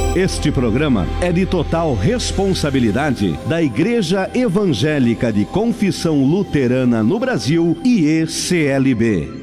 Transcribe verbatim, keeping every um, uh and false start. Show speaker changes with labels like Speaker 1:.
Speaker 1: Este programa é de total responsabilidade da Igreja Evangélica de Confissão Luterana no Brasil, I E C L B.